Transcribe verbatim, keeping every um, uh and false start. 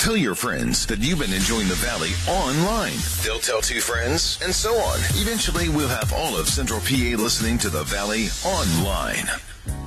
Tell your friends that you've been enjoying the Valley online. They'll tell two friends, and so on. Eventually, we'll have all of Central P A listening to the Valley online.